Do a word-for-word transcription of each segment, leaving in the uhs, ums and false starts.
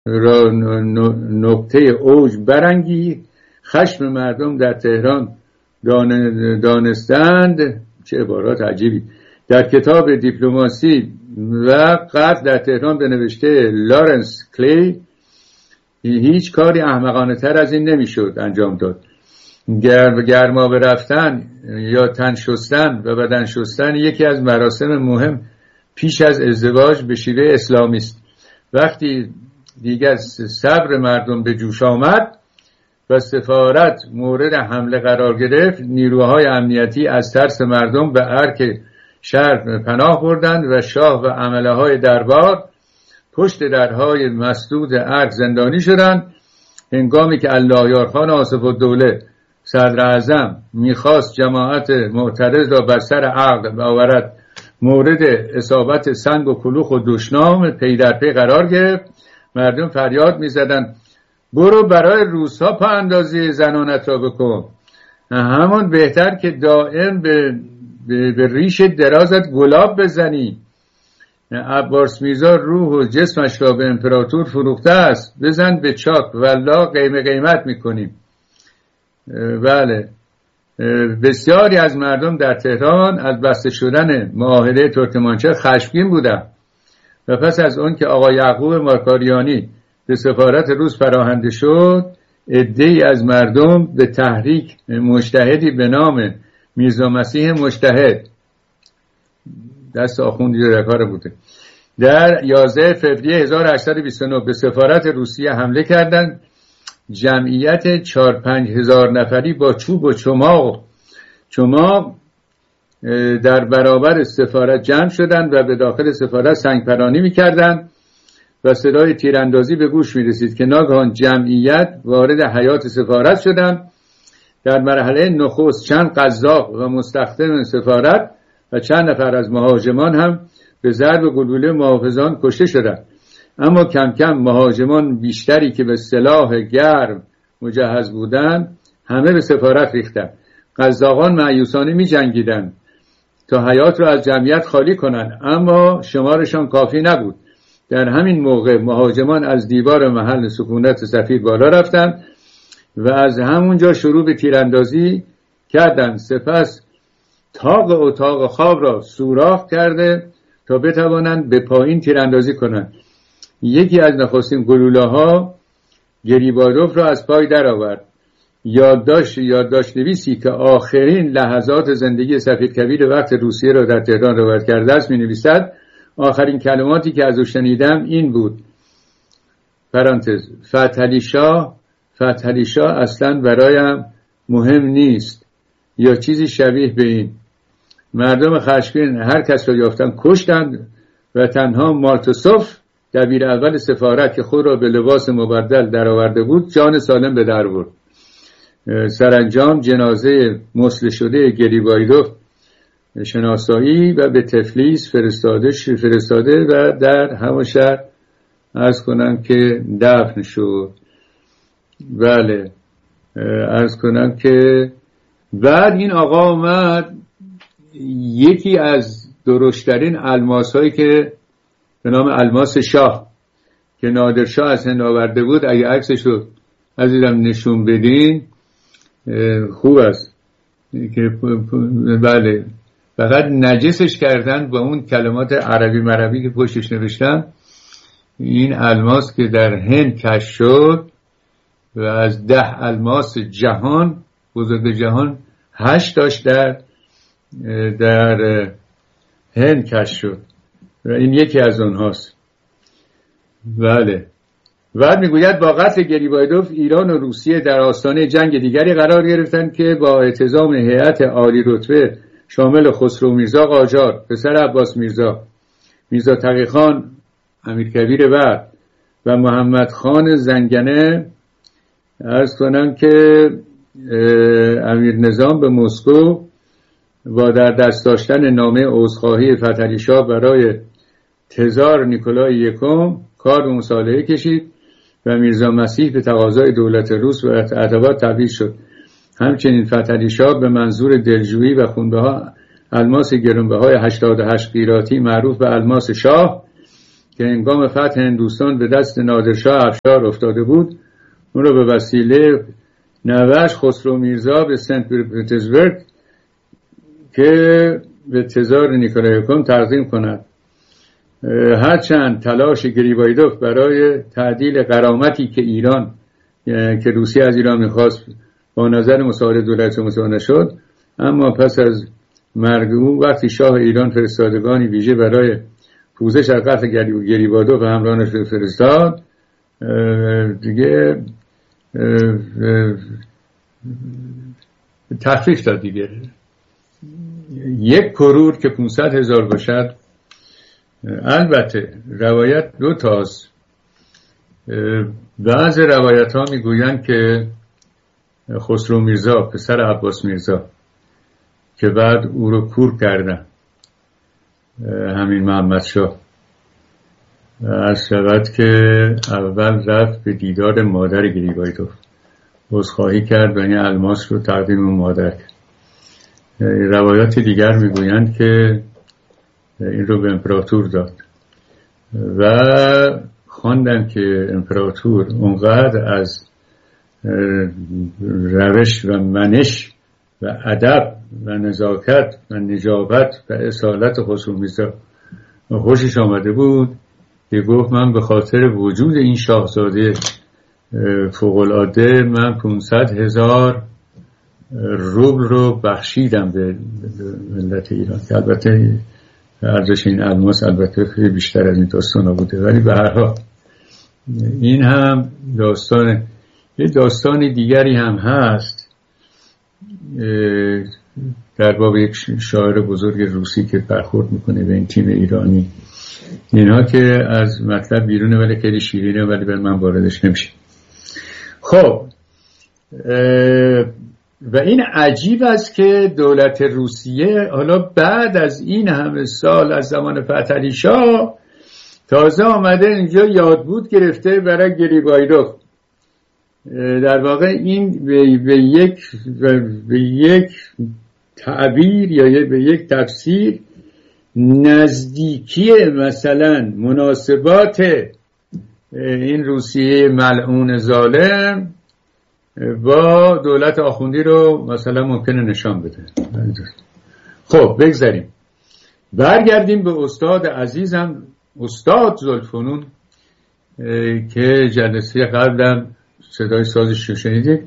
را نقطه اوج برانگیخت. خشم مردم در تهران دانستند، چه عبارات عجیبی، در کتاب دیپلماسی و قتل در تهران به نوشته لارنس کلی هیچ کاری احمقانه تر از این نمیشد انجام داد. گرم گرمابه رفتن یا تن شستن و بدن شستن یکی از مراسم مهم پیش از ازدواج به شیوه اسلامی است. وقتی دیگر صبر مردم به جوش آمد و سفارت مورد حمله قرار گرفت، نیروهای امنیتی از ترس مردم به ارک شهر پناه بردند و شاه و عمله های دربار پشت درهای مسدود ارک زندانی شدند. هنگامی که اللهیار خان آصف الدوله صدر اعظم میخواست جماعت معترض را بر سر عقل باورد، مورد اصابت سنگ و کلوخ و دشنام پی در پی قرار گرفت. مردم فریاد میزدند برو برای روس‌ها پا اندازی زنانت را بکن، همون بهتر که دائم به, به, به ریش درازت گلاب بزنی. عباس میرزا روح و جسمش را به امپراتور فروخته است، بزن به چاک والله قیمه قیمت میکنیم. بله، بسیاری از مردم در تهران از بسته شدن معاهده ترکمانچای خشمگین بودند و پس از اون که آقای یعقوب ماکاریانی به سفارت روس پناهنده شد، عده‌ای از مردم به تحریک مجتهدی به نام میرزا مسیح مجتهد، دست آخوندی در کار بوده، در یازده فوریه هزار و هشتصد و بیست و نه به سفارت روسیه حمله کردند. جمعیت چهار پنج هزار نفری با چوب و چماق چماق در برابر سفارت جمع شدند و به داخل سفارت سنگپرانی می‌کردند و صدای تیراندازی به گوش می‌رسید که ناگهان جمعیت وارد حیاط سفارت شدند. در مرحله نخست چند قزاق و مستخدم سفارت و چند نفر از مهاجمان هم به ضرب گلوله محافظان کشته شدند. اما کم کم مهاجمان بیشتری که به سلاح گرم مجهز بودند همه به سفارت ریختند. قزاقان مایوسانه می جنگیدند تا حیاط را از جمعیت خالی کنند، اما شمارشان کافی نبود. در همین موقع مهاجمان از دیوار محل سکونت سفیر بالا رفتند و از همونجا شروع به تیراندازی کردند. سپس طاق اتاق خواب را سوراخ کرده تا بتوانند به پایین تیراندازی کنند. یکی از نخستین گلوله ها گریبایدوف را از پای در آورد. یادداشت یادداشت نویسی که آخرین لحظات زندگی سفیرکبیر وقت روسیه را در تهران روایت کرده است می نویسد آخرین کلماتی که از او شنیدم این بود، پرانتز، فتحعلی شاه فتحعلی شاه اصلا برایم مهم نیست یا چیزی شبیه به این. مردم خشمگین هر کس را یافتند کشتند و تنها مارتوسوف دبیر اول سفارت که خود را به لباس مبدل درآورده بود جان سالم به در برد. سرانجام جنازه مسل شده گریبایدوف شناسایی و به تفلیس فرستاده فرستاده و در همون شهر عرض کنم که دفن شد. بله، عرض کنم که بعد این آقا اومد یکی از درشترین الماس هایی که به نام الماس شاه که نادرشاه از هند آورده بود، اگه عکسش رو عزیزم نشون بدین خوب است که بله فقط نجسش کردن با اون کلمات عربی مربی که پشتش نوشتن. این الماس که در هند کشف شد و از ده الماس جهان بزرگ جهان هشت داشت در در هند کشف شد و این یکی از اونهاست. بله، بعد میگوید با قتل گریبایدوف ایران و روسیه در آستانه جنگ دیگری قرار گرفتند که با اعتزام هیئت عالی رتبه شامل خسرو میرزا قاجار، پسر عباس میرزا، میرزا تقی خان امیرکبیر بعد و محمد خان زنگنه، عرض کنم که امیر نظام به مسکو با در دست داشتن نامه عذرخواهی فتحعلی شاه برای تزار نیکولای یکم کار به مصالحه کشید و میرزا مسیح به تقاضای دولت روس و ارتباط تبعید شد. همچنین فتحعلی شاه به منظور دلجویی و خونبها الماس گرانبهای هشتاد و هشت قیراطی معروف به الماس شاه که هنگام فتح هندوستان به دست نادرشاه افشار افتاده بود، اون رو به وسیله نوش خسرو میرزا به سنت پترزبورگ که به تزار نیکولای یکم تقدیم کند. هرچند تلاش گریبایدوف برای تعدیل غرامتی که ایران که روسیه از ایران میخواست با نظر مساعد دولت مساعد نشد، اما پس از مرگ او وقتی شاه ایران فرستادگانی ویژه برای پوزش از قتل گریبایدوف و همراهانش فرستاد، دیگه تخفیف داد دیگه. یک کرور که پانصد هزار باشد. البته روایت دو تاست. بعض روایت ها میگویند که خسرو میرزا پسر عباس میرزا که بعد او رو کور کردن، همین محمد شاه، از شود که اول رفت به دیدار مادر گریبایدوف، عذرخواهی کرد و این الماس رو تقدیم مادر کرد. روایات دیگر میگویند که این رو به امپراتور داد و خواندن که امپراتور اونقدر از روش و منش و ادب و نزاکت و نجابت و اصالت خسرو میرزا خوشش آمده بود که گفت من به خاطر وجود این شاهزاده فوق‌العاده من پانصد هزار روبل رو بخشیدم به ملت ایران، که البته ارزش این الماس البته خیلی بیشتر از این داستان بوده، ولی به هر حال این هم داستان. یه داستان دیگری هم هست در باب یک شاعر بزرگ روسی که برخورد میکنه به این تیم ایرانی. اینها که از مطلب بیرونه ولی خیلی شیرینه، ولی بر من واردش نمیشه. خب و این عجیب است که دولت روسیه حالا بعد از این همه سال از زمان فتحعلی شاه تازه آمده اینجا یادبود گرفته برای گریبایدوف. در واقع این به, به یک به یک تعبیر یا به یک تفسیر نزدیکی مثلا مناسبات این روسیه ملعون ظالم با دولت آخوندی رو مثلا ممکنه نشان بده. خب بگذاریم برگردیم به استاد عزیزم استاد زلفنون که جلسه قبلم صدای سازش رو شنیدید.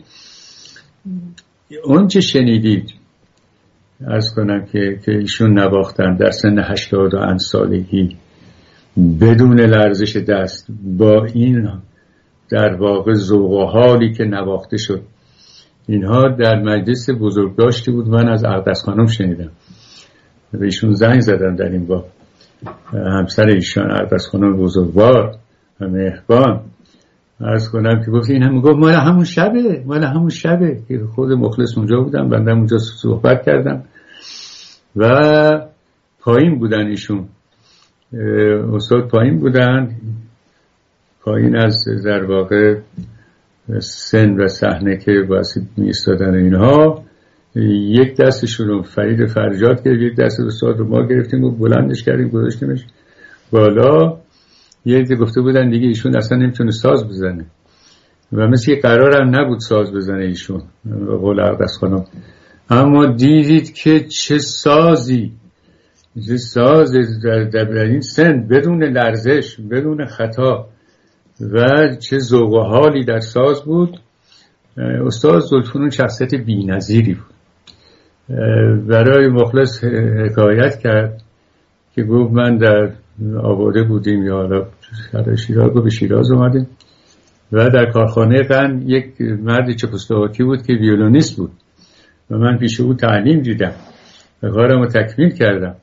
اون چه شنیدید عرض کنم که که ایشون نواختن در سن هشتاد و اند سالگی بدون لرزش دست با این در واقع ذوق و حالی که نواخته شد. اینها در مجلس بزرگداشتی بود، من از اقدس خانم شنیدم، به ایشون زنگ زدم در این باب، همسر ایشان اقدس خانم بزرگوار و مهربان، عرض کنم که گفت این هم گفت مال همون شبه مال همون شبه که خود مخلص اونجا بودم، بنده اونجا صحبت کردم و پایین بودن ایشون، استاد پایین بودن، پایین از در واقع سن و صحنه که واسه می ایستادن اینها، یک دستشون رو فرید فرجاد گرفت، یک دست استاد رو ما گرفتیم و بلندش کردیم گذاشتیمش بالا. یه دیگه گفته بودن دیگه ایشون اصلا نمیتونه ساز بزنه و مثل که قرارم نبود ساز بزنه ایشون به قول اقدس خانم، اما دیدید که چه سازی چه ساز در, در این سن بدون لرزش بدون خطا و چه ذوق و حالی در ساز بود. استاد زلفنون شخصیت بی‌نظیری بود. برای مخلص حکایت کرد که گفت من در آباده بودیم یا حالا شیراز به شیراز اومدیم و در کارخانه قند یک مرد چکسلواکی بود که ویولونیست بود و من پیش او تعلیم دیدم و کارم رو تکمیل کردم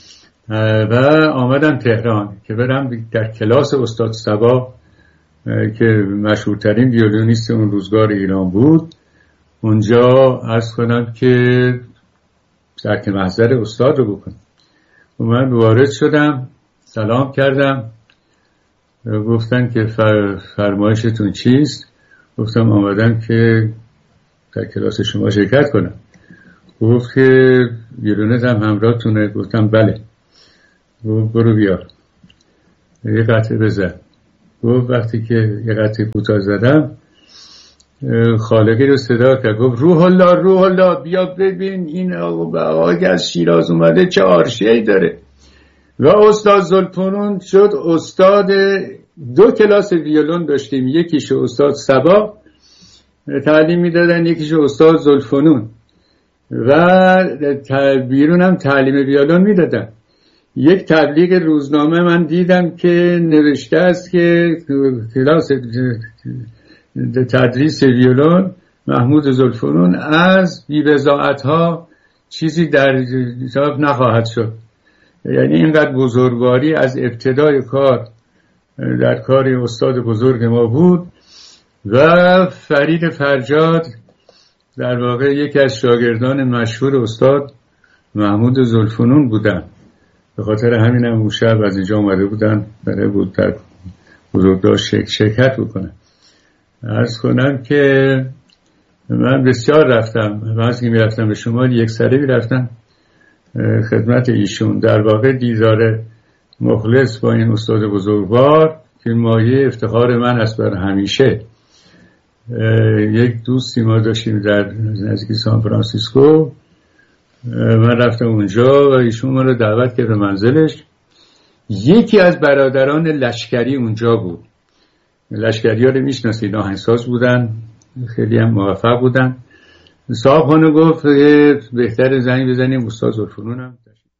و آمدم تهران که برم در کلاس استاد صبا که مشهورترین ویولونیست اون روزگار ایران بود اونجا عرض کنم که درک محضر استاد رو بکنم و من وارد شدم، سلام کردم، گفتن که فر... فرمایشتون چیست؟ گفتم آمدم که در کلاس شما شرکت کنم. گفت که ویولونت هم همراهتونه؟ گفتم بله. گفت برو بیار. یه قطعه بزن. گفت وقتی که یه قطعه کوتاه زدم خالقی رو صدا کرد، گفت روح الله روح الله بیا ببین این آقا که از شیراز اومده چه عرشه‌ای داره. و استاد زلفنون شد استاد. دو کلاس ویولون داشتیم، یکیشو استاد صبا تعلیم میدادن، یکیشو استاد زلفنون و بیرون هم تعلیم ویولون میدادن. یک تبلیغ روزنامه من دیدم که نوشته است که کلاس تدریس ویولون محمود زلفنون از بی‌بضاعت‌ها چیزی در کتاب نخواهد شد. یعنی اینقدر بزرگواری از ابتدای کار در کار استاد بزرگ ما بود. و فرید فرجاد در واقع یکی از شاگردان مشهور استاد محمود زلفنون بودن. به خاطر همین هم اون شب از اینجا آمده بودن برای بود در بزرگداشت شک شرکت بکنن. عرض کنم که من بسیار رفتم، وقتی می رفتم به شمال یک سره می رفتم خدمت ایشون. در واقع دیدار مخلص با این استاد بزرگوار که مایه افتخار من است بر همیشه. یک دوستی ما داشتیم در نزدیک سان فرانسیسکو، من رفتم اونجا و ایشون ما رو دعوت کرد به منزلش. یکی از برادران لشکری اونجا بود. لشکری ها رو میشناسید، آهنگساز بودن، خیلی هم موفق بودن. صاحب خانه گفت بهتر زنگ بزنیم استاد زلفنون هم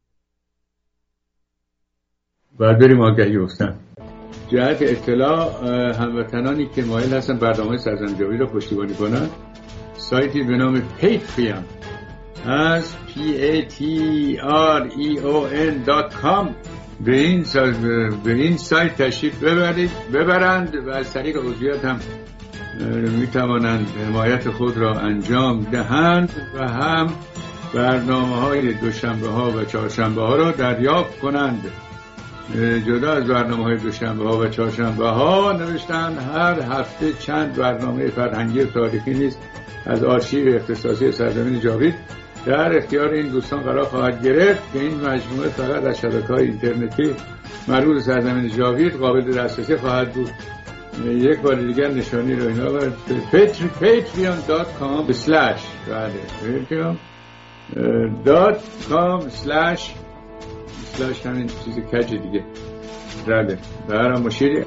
باید بریم آگهی گفتن. جهت اطلاع هموطنانی که مایل هستن برنامه سرزمین جاوید رو پشتیبانی کنن، سایتی به نام پیتریون از پی ای تی آر ای او ان دات کام به این به این سایت تشریف ببرید ببرند و از طریق عضویت هم می توانند حمایت خود را انجام دهند و هم برنامه های دوشنبه ها و چهارشنبه ها را دریافت کنند. جدا از برنامه های دوشنبه ها و چهارشنبه ها نوشتن هر هفته چند برنامه فرهنگی و تاریخی نیز از آرشیو اختصاصی سرزمین جاوید در اختیار این دوستان قرار خواهد گرفت که این مجموعه فقط از شبکه‌های اینترنتی مربوط سرزمین جاوید قابل دسترسی خواهد بود. یک بار دیگر نشانی رو اینا بر پیتریون دات کام اسلش بله پیتریون دات کام اسلش اسلش همین چیز کج دیگه بله برام مشیری.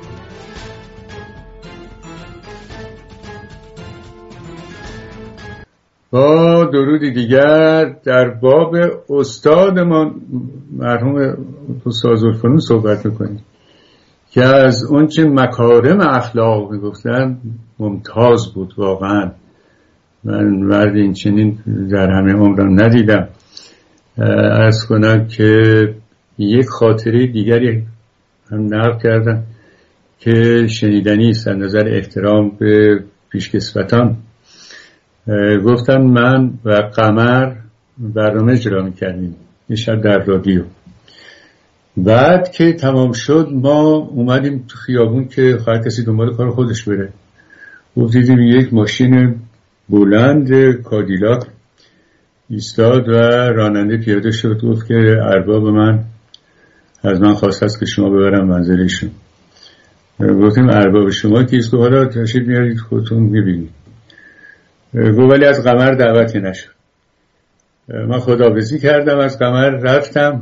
با درودی دیگر در باب استادمان مرحوم استاد زلفنون صحبت میکنیم که از اون چه مکارم اخلاق میگفتن ممتاز بود. واقعا من مرد این چنین در همه عمرم ندیدم. عرض کنم که یک خاطره دیگری هم نقل کردم که شنیدنی است از نظر احترام به پیشکسوتان. گفتن من و قمر برنامه اجرا میکردیم یه شب در رادیو. بعد که تمام شد ما اومدیم تو خیابون که خواهد کسی دنبال کار خودش بره. دیدیم یک ماشین بلند کادیلاک ایستاد و راننده پیاده شد. گفت که ارباب من از من خواست است که شما ببرم منزلشون. گفتیم ارباب شما کیست؟ که حالا تشریف میارید خودتون میبینید. گفت ولی از قمر دعوتی نشد. من خداحافظی کردم از قمر رفتم.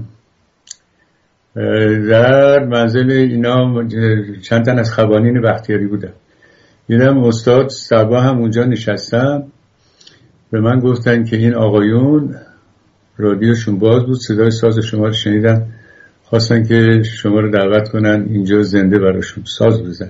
در منزل اینا چند تن از خوانین بختیاری بودن. دیدم استاد صبا هم اونجا نشستم. به من گفتن که این آقایون رادیوشون باز بود، صدای ساز شما رو شنیدن، خواستن که شما رو دعوت کنن اینجا زنده براشون ساز بزن.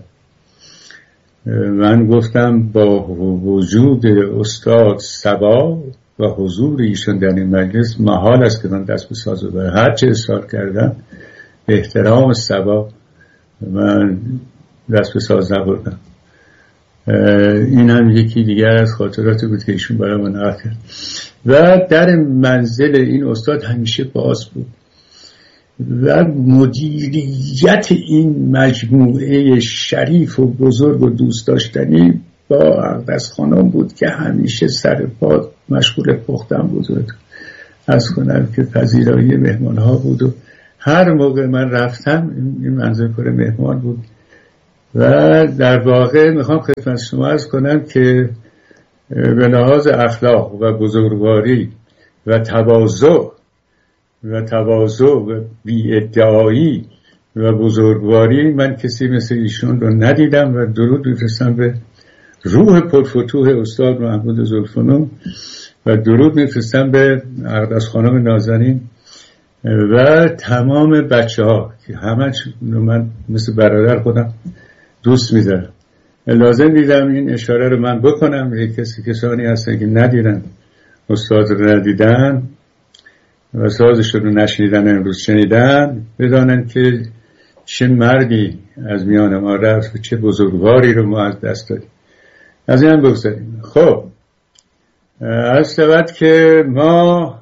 من گفتم با وجود استاد صبا و حضور ایشون در این مجلس محال است که من دست به ساز ببرم. هر چه اصرار کردم به احترام صبا من دست به ساز نبردم. این هم یکی دیگر از خاطراتی بود که ایشون برای من نقل کرد. و در منزل این استاد همیشه باز بود و مدیریت این مجموعه شریف و بزرگ و دوست داشتنی با اقدس خانم بود که همیشه سر پا مشغول پختن بود. از کنم که پذیرایی مهمان ها بود و هر موقع من رفتم این منظرپور مهمان بود و در واقع میخوام خدمت شما عرض کنم که به لحاظ اخلاق و بزرگواری و تواضع و تواضع و بی‌ادعایی و بزرگواری من کسی مثل ایشون رو ندیدم و درود میفرستم به روح پرفتوح استاد محمود زلفنون و درود میفرستم به اقدس خانم نازنین و تمام بچه ها که همه من مثل برادر خودم دوست میدارم. لازم دیدم این اشاره رو من بکنم. یک کسی کسانی هستن که ندیدن استاد رو ندیدن و سازش رو نشنیدن، امروز شنیدن، بدانن که چه مردی از میان ما رفت و چه بزرگواری رو ما از دست دادیم. از این هم بگذاریم. خب از شود که ما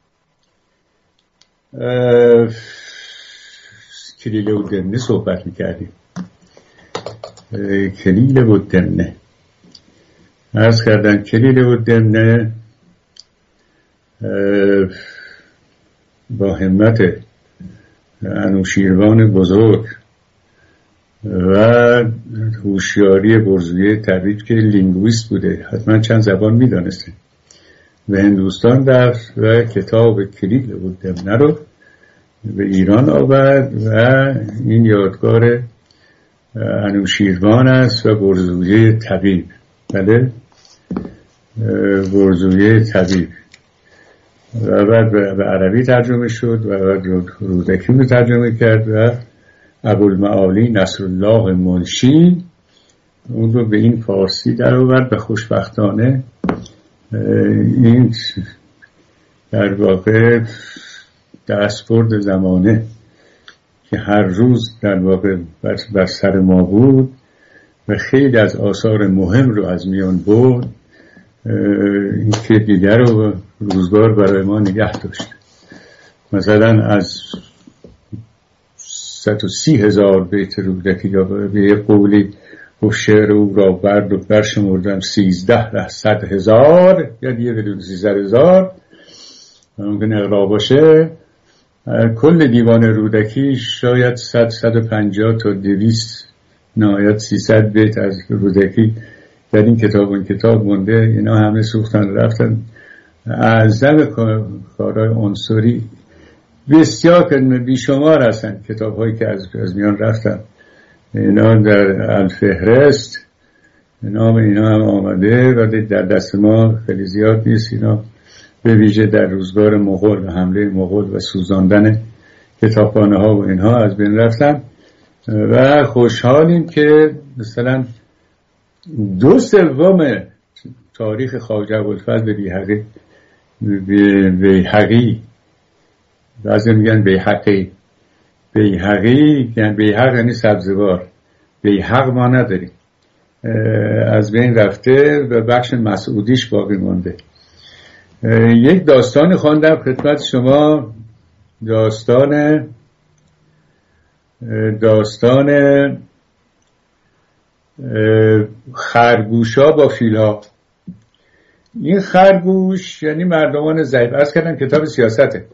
کلیله و دمنه صحبت میکردیم. کلیله و دمنه عرض کردن. کلیله و دمنه با همت انوشیروان بزرگ و هوشیاری برزویه طبیب که لینگویست بوده، حتما چند زبان میدانسته، به هندوستان رفت و کتاب کلیله و دمنه رو به ایران آورد و این یادگار انوشیروان است و برزویه طبیب. بله، برزویه طبیب و بعد به عربی ترجمه شد و بعد رودکی رو ترجمه کرد و ابوالمعالی نصرالله منشی اون رو به این فارسی در آورد و خوشبختانه این در واقع دستبرد زمانه که هر روز در واقع بر سر ما بود و خیلی از آثار مهم رو از میان برد، این که دیگر رو روزگار برای ما نگه داشت. مثلا از صد و سی هزار بیت رودکی یا به یک قولی و شعر او را برد و برشمردم سیزده ده صد هزار یا دیگه بدون سیزده هزار ممکن اقرا باشه. کل دیوان رودکی شاید صد صد و پنجاه تا دویست نهایت سیصد بیت از رودکی در این کتاب و این کتاب مونده. اینا همه سوختن رفتن. اعظم کارهای عنصری بسیار که بیشمار هستن کتاب هایی که از, از میان رفتن. اینا در الفهرست نام اینا هم آمده و در دست ما خیلی زیاد نیست. اینا به ویژه در روزگار مغول و حمله مغول و سوزاندن کتابخانه ها و اینها از بین رفتن و خوشحالیم که مثلا دو سوم تاریخ خواجه ابوالفضل بیهقی بیهقی بعضی میگن بیهقی بیهقی یعنی بیهق یعنی سبزوار، بیهق ما نداریم، از بین رفته و بخش مسعودیش باقی مونده. یک داستان خواندم خدمت شما، داستان داستان خرگوشا با فیلها. این خرگوش یعنی مردمان ضعیف، عرض کردم کتاب سیاسته.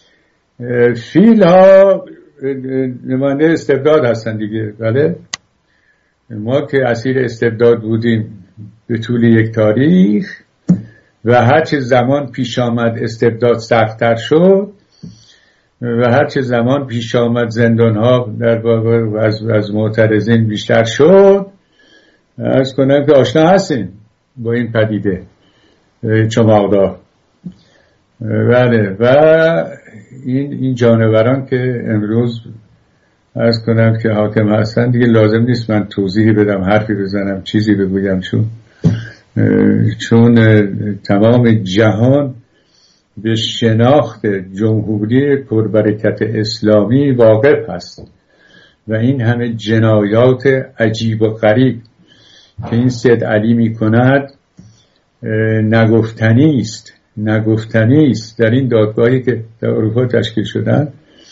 فیلها نماینده استبداد هستن دیگه. بله، ما که اسیر استبداد بودیم به طول یک تاریخ و هر چه زمان پیش آمد استبداد سخت‌تر شد و هر چه زمان پیش آمد زندان ها در واقع از, از معترضین بیشتر شد. عرض کنم که آشنا هستیم با این پدیده چماقدار. بله، و این این جانوران که امروز عرض کنم که حاکم هستن دیگه لازم نیست من توضیحی بدم، حرفی بزنم، چیزی بگویم، چون چون تمام جهان به شناخت جمهوری پربرکت اسلامی واقف هست و این همه جنایات عجیب و غریب که این سید علی می کند نگفتنی است نگفتنی است. در این دادگاهی که در اروپا تشکیل شدن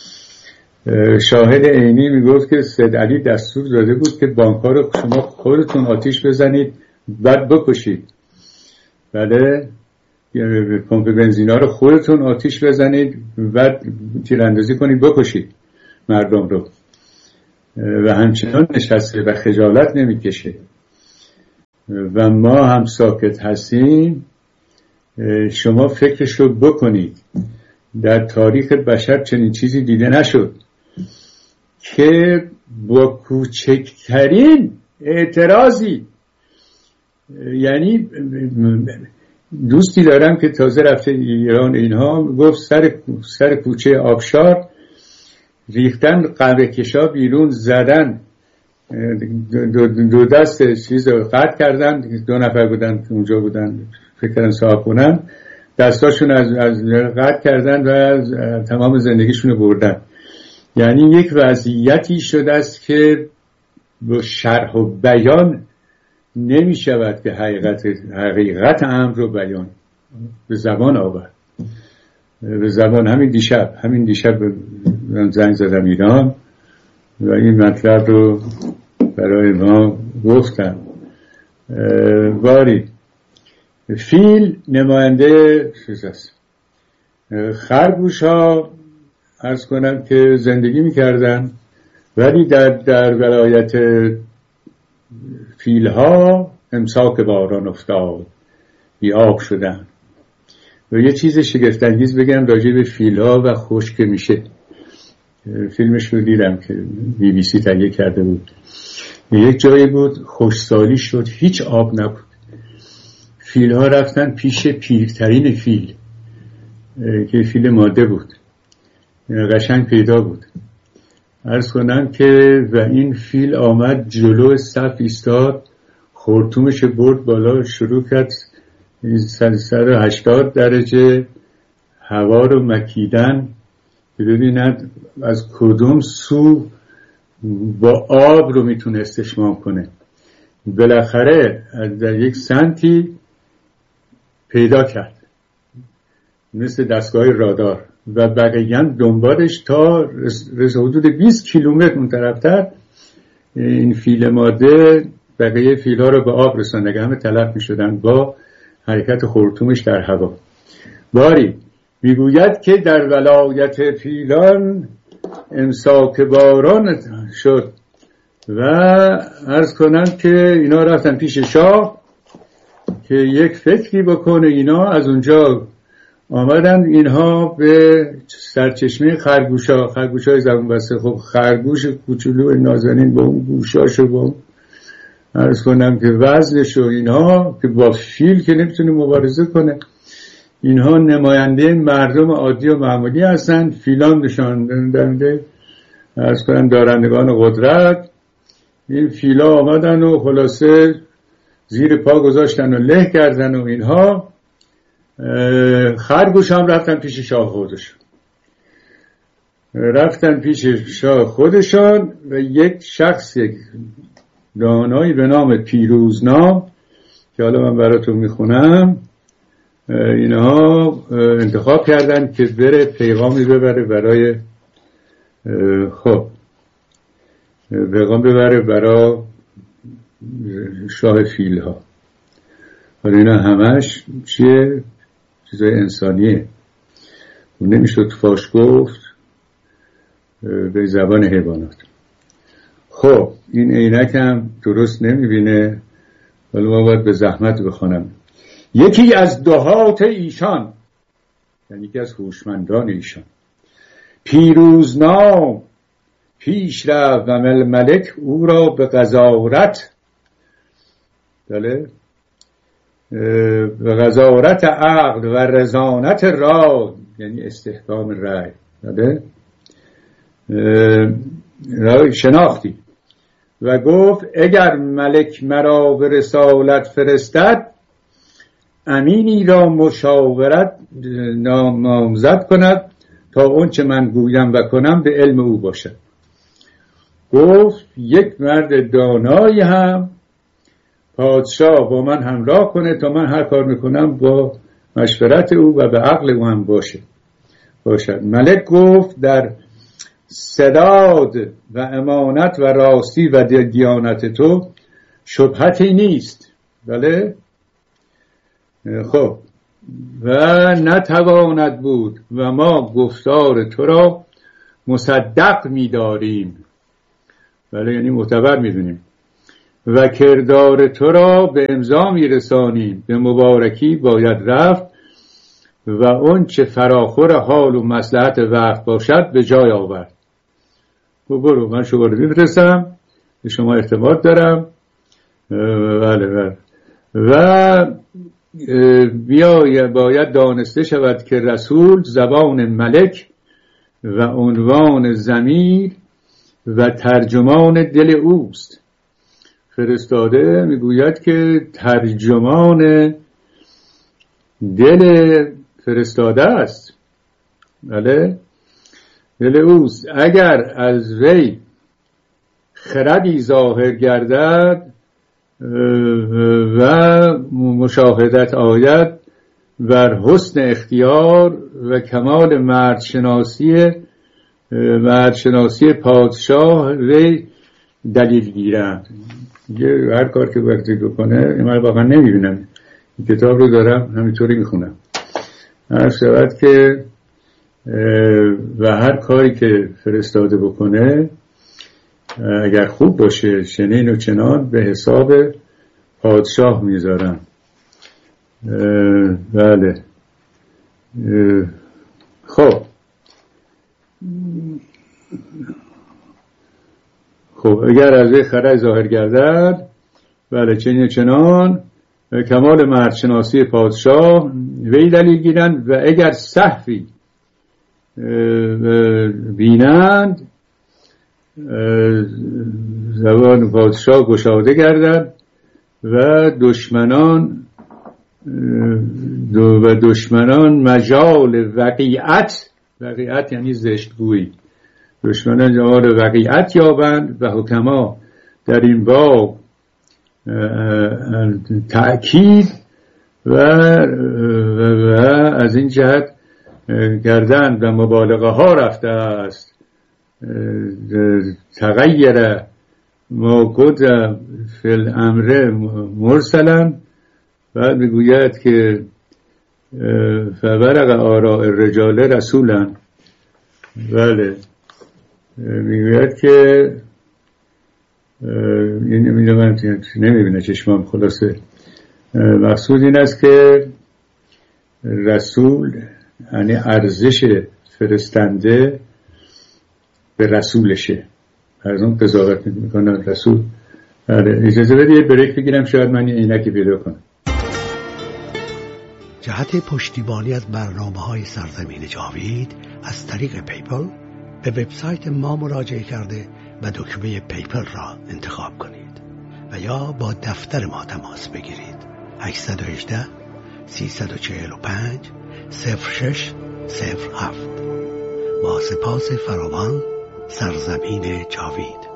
شاهد عینی می گفت که سید علی دستور داده بود که بانک‌ها رو شما خودتون آتیش بزنید بعد بکشید. بله، پمپ بنزینا رو خودتون آتیش بزنید بعد تیراندازی کنید بکشید. مردم رو و همچنان نشسته و خجالت نمیکشه و ما هم ساکت هستیم. شما فکرش رو بکنید، در تاریخ بشر چنین چیزی دیده نشد که با کوچکترین اعتراضی، یعنی دوستی دارم که تازه رفته ایران، اینها گفت سر سر کوچه آبشار ریختن قهوه کشا بیرون زدن، دو, دو دست چیز رو قطع کردن، دو نفر بودن که اونجا بودن فکر کردن صاحب کنن، دستاشون از, از قطع کردن و از تمام زندگیشون رو بردن. یعنی یک وضعیتی شده است که با شرح و بیان نمی شود که حقیقت حقیقت امر رو بیان به زبان آورد. به زبان همین دیشب همین دیشب من زنگ زدم ایران و این مطلب رو برای ما گفتم. باری فیل نماینده چیز است. خرگوش ها عرض کنم که زندگی میکردن، ولی در در ولایت فیل ها امساک باران افتاد، بی آب شدن. و یه چیز شگفت‌انگیز بگم راجع به فیل ها و خشک میشه. فیلمش رو دیدم که بی بی سی تهیه کرده بود. یک جایی بود خشکسالی شد، هیچ آب نبود. فیل ها رفتن پیش پیرترین فیل که فیل ماده بود، قشنگ پیدا بود. عرض کنم که و این فیل آمد جلو صف ایستاد، خرطومش برد بالا، شروع کرد صد و هشتاد درجه هوا رو مکیدن که ببیند از کدوم سو با آب رو میتونه استشمام کنه. بالاخره در یک سنتی پیدا کرد مثل دستگاه رادار و بقیه دنبالش تا رس حدود بیست کیلومتر اون طرفتر این فیل ماده بقیه فیل ها رو به آب رساند که همه تلف می شدن با حرکت خرطومش در هوا. باری میگوید که در ولایت فیلان امساک باران شد و عرض کنم که اینا رفتن پیش شاه که یک فکری بکنه. اینا از اونجا آمدن، اینها به سرچشمه خرگوشا خرگوشای زبون بسته. خب خرگوش کوچولو نازنین با اون گوشاش و با اون عرض کنم که وزنش و اینها که با فیل که نمیتونه مبارزه کنه، اینها نماینده مردم عادی و معمولی هستن. فیلان نشاندنده عرض کنم دارندگان قدرت. این فیلا آمدن و خلاصه زیر پا گذاشتن و له کردن و اینها. خرگوش هم رفتن پیش شاه خودشون رفتن پیش شاه خودشان و یک شخص، یک دانایی به نام پیروزنام که حالا من براتون میخونم، اینها انتخاب کردن که بره پیغامی ببره برای خب پیغام ببره برای شاه فیل ها. حالا اینا همش چیه؟ چیزای انسانیه، نمیشد فاش گفت به زبان حیوانات. خب این عینک هم درست نمیبینه، ولی ما باید به زحمت بخونم. یکی از دهات ایشان، یعنی یکی از هوشمندان ایشان، پیروزنام پیش رفت و ملک او را به غزارت، بله، به غزارت عقل و رزانت رای، یعنی استحکام رای، بله، رای شناختی و گفت اگر ملک مرا به رسالت فرستد، امینی را مشاورت نامزد کند تا اون چه من گویم و کنم به علم او باشد. گفت یک مرد دانایی هم پادشاه با من همراه کنه تا من هر کار میکنم با مشورت او و به عقل او هم باشه باشد. ملک گفت در سداد و امانت و راستی و دیانت تو شبهتی نیست، بله؟ خب و نتواند بود و ما گفتار تو را مصدق می‌داریم، بله یعنی معتبر می‌دونیم، و کردار تو را به امضا می‌رسانیم، به مبارکی باید رفت و اون چه فراخور حال و مصلحت وقت باشد به جای آورد. و برو من شما رو می‌فرستم، به شما اعتماد دارم. بله بله. و بیا باید دانسته شود که رسول زبان ملک و عنوان ضمیر و ترجمان دل اوست. فرستاده میگوید که ترجمان دل فرستاده است، بله دل اوست. اگر از وی خردی ظاهر گردد و مشاهدت آید بر حسن اختیار و کمال مردشناسی مردشناسی پادشاه وی دلیل گیرند. هر کار که وقتی بکنه، من واقعا نمیبینم، این کتاب رو دارم همینطوری میخونم، هر شود که و هر کاری که فرستاده بکنه اگر خوب باشه چنین و چنان به حساب پادشاه میذارن. بله. خب خب اگر از وی خرج ظاهر گردد، بله چنین و چنان کمال مردشناسی پادشاه وی دلیل گیرند، و اگر سهوی بینند زبان پادشاه گشاده گردد و دشمنان و دشمنان مجال وقیعت، وقیعت یعنی زشتگویی، دشمنان مجال وقیعت یابند و حکما در این باب تأکید و, و از این جهت گردن و مبالغه ها رفته است. تغییر ما قد فی الامر مرسلا، بعد میگوید که فبرق آراء الرجال رسولا، بله میگوید که این نمیبینه چشمام، خلاصه مقصود این است که رسول یعنی ارزش فرستنده به رسولشه، از اون قضاوت میکنه رسول. اجازه بدید بریک بگیرم، شاید من یه عینکی پیدا کنم. جهت پشتیبانی از برنامه‌های سرزمین جاوید از طریق پیپل به وبسایت ما مراجعه کرده و دکمه پیپل را انتخاب کنید و یا با دفتر ما تماس بگیرید. هشت یک هشت سه چهار پنج صفر شش صفر هفت. با سپاس فراوان، سرزمین جاوید.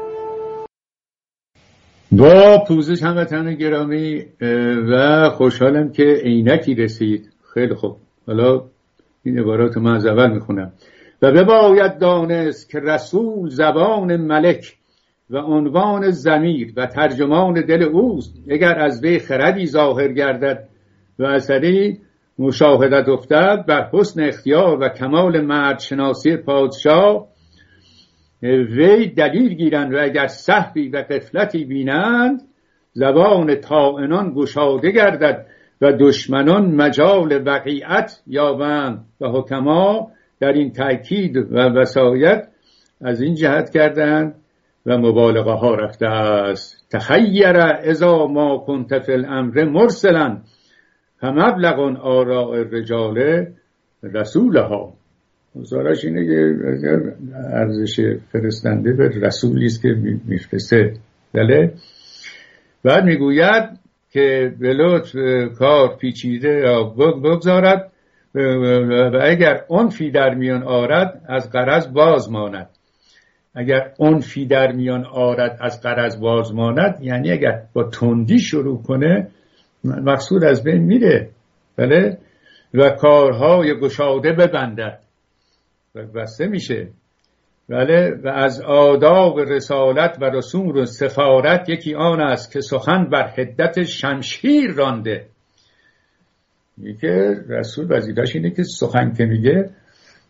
با پوزش هموطنان گرامی و خوشحالم که عینکی رسید. خیلی خوب، حالا این عبارات من از اول میخونم. و بباید دانست که رسول زبان ملک و عنوان ضمیر و ترجمان دل اوست. اگر از وی خردی ظاهر گردد و اثری مشاهدت افتد بر حسن اختیار و کمال مردشناسی پادشاه وی دلیل گیرند، و اگر سهوی و غفلتی بینند زبان طاعنان گشاده گردد و دشمنان مجال وقیعت یابند. و حکما در این تأکید و وصایت از این جهت کردند و مبالغه ها رفته است. تخیر اذا ما کنت فی الامر مرسلا فمبلغ آراء الرجال رسولها. مزارش اینه که ارزش فرستنده به رسولی است که میفرسته. بله. بعد میگوید که به لطف کار پیچیده را بگذارد و اگر عنفی در میان آرد از غرض باز ماند. اگر عنفی در میان آرد از غرض باز ماند یعنی اگر با تندی شروع کنه مقصود از بین میره. بله. و کارهای گشاده ببندد و بسته میشه. بله. و از آداب رسالت و رسوم و سفارت یکی آن است که سخن بر حدت شمشیر رانده. میگه رسول وظیفه‌اش اینه که سخن که میگه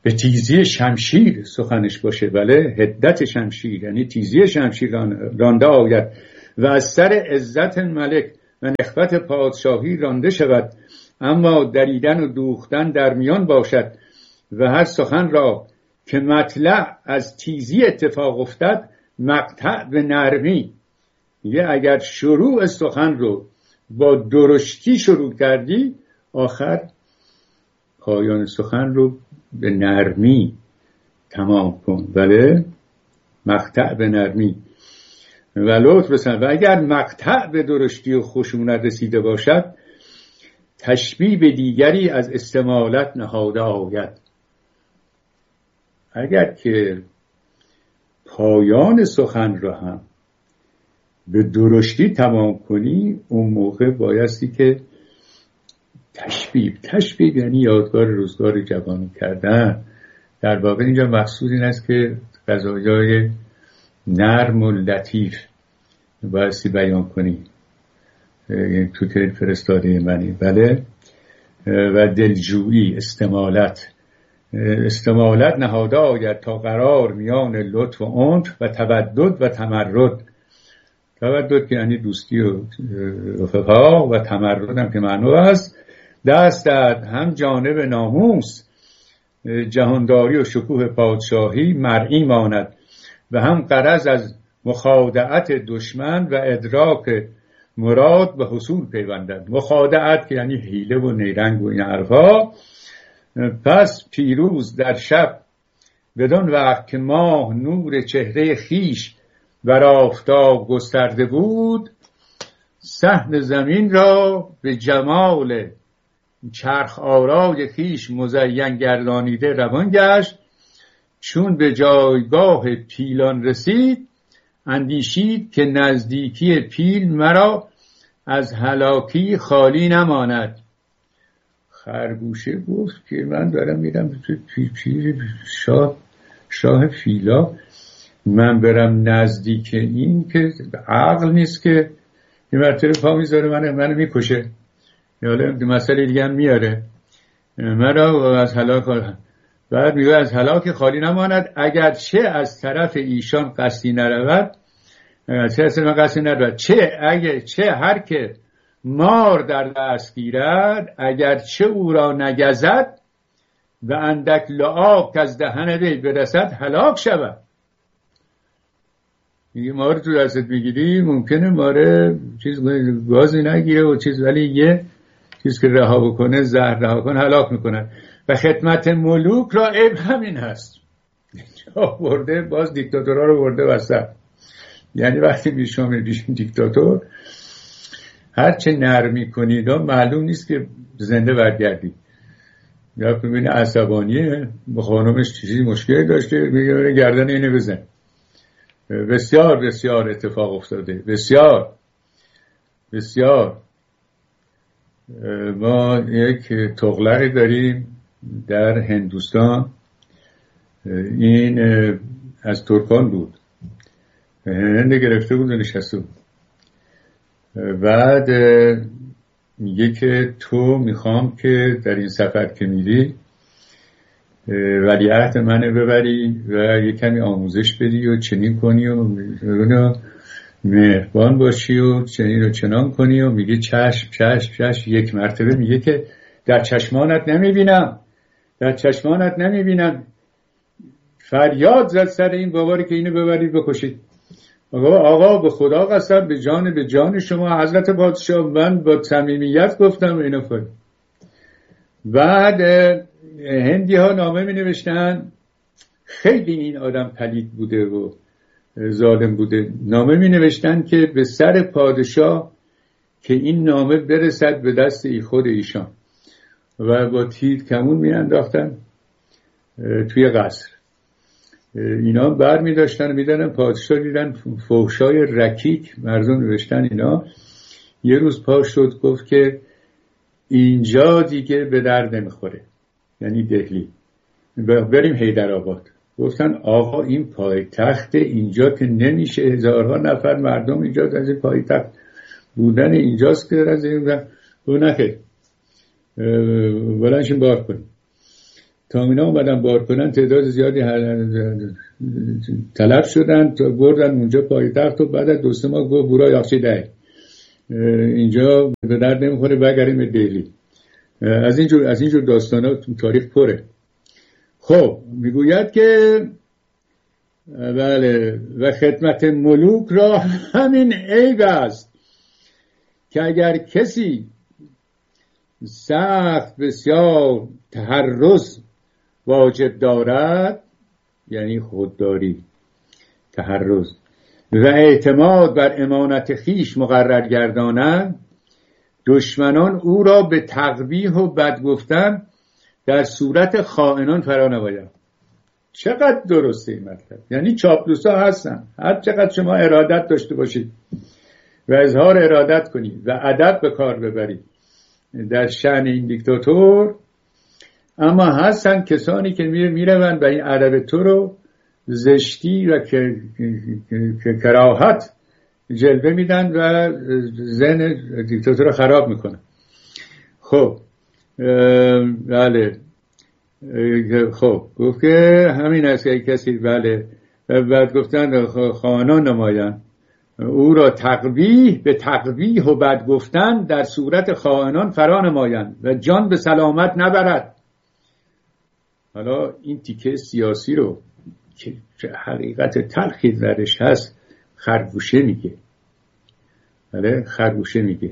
به تیزی شمشیر سخنش باشه، بله، حدت شمشیر یعنی تیزی شمشیر رانده آید و از سر عزت ملک و نخوت پادشاهی رانده شود، اما دریدن و دوختن در میان باشد و هر سخن را که مطلع از تیزی اتفاق افتد مقطع به نرمی. یه اگر شروع سخن رو با درشتی شروع کردی، آخر پایان سخن رو به نرمی تمام کن، بله، مقطع به نرمی و لطف بسن. و اگر مقطع به درشتی و خشونت رسیده باشد تشبیه به دیگری از استمالت نهاده آید. اگر که پایان سخن را هم به درشتی تمام کنی، اون موقع بایستی که تشبیه تشبیه یعنی یادگار روزگار جوانی کردن. در واقع اینجا مقصود این است که غذایای نرم و لطیف بایستی بیان کنی، یعنی تو که فرستاده منی، بله، و دلجویی، استمالت استمالت نهاده آید تا قرار میان لطف و عنف و تودد و تمرد. تودد که یعنی دوستی و رفقا و تمرد هم که معنی است دست داد هم جانب ناموس جهانداری و شکوه پادشاهی مرئی ماند و هم غرض از مخادعت دشمن و ادراک مراد به حصول پیوندد. مخادعت که یعنی حیله و نیرنگ و این حرفا. پس پیروز در شب بدون وقت که ماه نور چهره خیش بر آفتاب گسترده بود، سهم زمین را به جمال چرخ آرای خیش مزین گردانیده روان گشت. چون به جایگاه پیلان رسید اندیشید که نزدیکی پیل مرا از هلاکی خالی نماند. خرگوشه گفت که من دارم میرم تو پیل شاه شاه فیلا، من برم نزدیک این که عقل نیست که این مرتبه پا میذاره منو منو میکشه، یا مسئله دیگه هم میاره مرا از هلاک. بعد میگه از هلاک خالی نماند اگرچه از طرف ایشان قصدی نرود، چه اصلا قصدی نرود، چه اگه چه هر که مار در دست گیرد اگرچه او را نگزد و اندک لعاب که از دهن وی برسد هلاک شود. میگه مار تو دستت میگیری ممکنه ماره چیز گازی نگیره و چیز، ولی یه چیز که رها بکنه، زهر رها کنه، هلاک میکنه. و خدمت ملوک را عیب همین هست. برده باز دیکتاتورها رو برده وسط. یعنی وقتی میشم دیکتاتور هرچه نرمی کنید معلوم نیست که زنده برگردید. یا ببینه عصبانیه، با خانمش چیزی مشکلی داشته، میگه گردن اینو بزن. بسیار بسیار اتفاق افتاده، بسیار بسیار. ما یک تغلقی داریم در هندوستان، این از ترکان بود، هند گرفته بود و نشسته بود. بعد میگه که تو میخوام که در این سفر که میری ولیعهد منو ببری و یه کمی آموزش بدی و چنین کنی و مهربان باشی و چنین و چنان کنی. و میگه چشم چشم چشم. یک مرتبه میگه که در چشمانت نمیبینم، در چشمانت نمیبینم. فریاد زد سر این باباری که اینو ببرید بکشید. آقا آقا به خدا قسم به جان به جان شما حضرت پادشاه، من با صمیمیت گفتم اینو فرد. بعد هندی ها نامه می نوشتن، خیلی این آدم پلید بوده و ظالم بوده، نامه می نوشتن که به سر پادشاه که این نامه برسد به دست ای خود ایشان، و با تیر کمون می انداختن توی قصر. اینا بر می داشتن می دادن پادشاه، دیدن فحشای رکیک مردم نوشتن اینا. یه روز پا شد گفت که اینجا دیگه به درد نمیخوره، یعنی دهلی، بریم حیدرآباد. گفتن آقا این پایتخت اینجا که نمیشه، هزارها نفر مردم اینجا از این پایتخت بودن اینجاست که از این و نخیر بلنشین بار کنیم. تا اینا اومدن بار کنن تعداد زیادی طلب شدن تا بردن اونجا پایتخت و بعد از دو سه ماه گفت برای یاخچه ده اینجا به درد نمیخوره برگردیم به دهلی. از اینجور از اینجور داستانا تاریخ پره. خب میگوید که بله و خدمت ملوک را همین عیب است که اگر کسی سخت بسیار تحرز واجب دارد، یعنی خودداری، تحرز و اعتماد بر امانت خیش مقرر گرداند، دشمنان او را به تقبیح و بد گفتن در صورت خائنان فرا نباید. چقدر درسته این مطلب. یعنی چاپلوسا هستن، هر چقدر شما ارادت داشته باشید و اظهار ارادت کنید و ادب به کار ببرید در شأن این دیکتاتور، اما هستن کسانی که میروند و این ادب تو رو زشتی و که کراهت جلوه میدن و ذهن دیکتاتور رو خراب میکنن. خب بله خب گفت که همین است که کسی بله بعد گفتن خائنان نمایند او را تقبیح به تقبیح و بد گفتن در صورت خائنان فرا نمایند و جان به سلامت نبرد. حالا این تیکه سیاسی رو که حقیقت تلخی درش هست خرگوشه میگه، بله خرگوشه میگه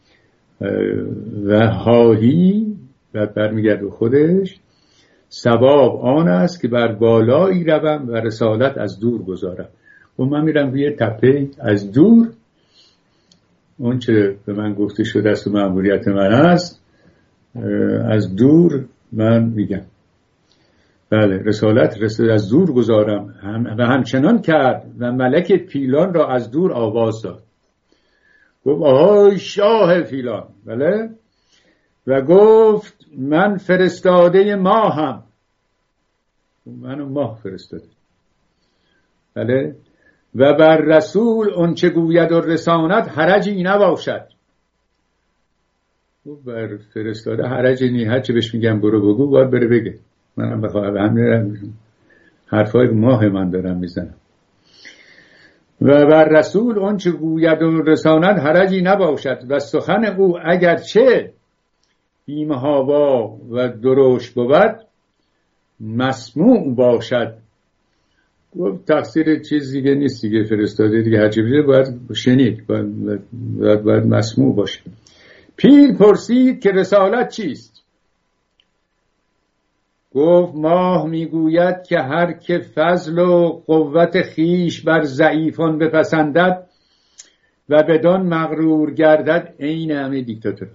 و هایی و برمیگرد به خودش ثواب آن است که بر بالایی روم و رسالت از دور گذارم. و من میرم روی تپه از دور اون چه به من گفته شده است و مأموریت من است از دور من میگم بله رسالت رسالت از دور گذارم هم و همچنان کرد و ملک پیلان را از دور آواز داد. گفت آهای شاه پیلان، بله، و گفت من فرستاده ماهم، منو ماه فرستاده، بله، و بر رسول اون چه گوید و رساند حرجی نباشد. بر فرستاده حرجی نی، هر چه بهش میگم برو بگو باید بره بگه. منم بخواه همین حرفای ماه من دارم میزنم. و بر رسول اون چه گوید و رساند حرجی نباشد و سخن او اگرچه بی‌محابا و درشت بود مسموع باشد. گفت تقصیر چیز دیگه نیست دیگه، فرستاده دیگه هرچی بده باید شنید، باید, باید, باید مسموع باشه. پیل پرسید که رسالت چیست؟ گفت ماه میگوید که هر که فضل و قوت خیش بر ضعیفان بپسندد و بدان مغرور گردد عین همه دیکتاتور،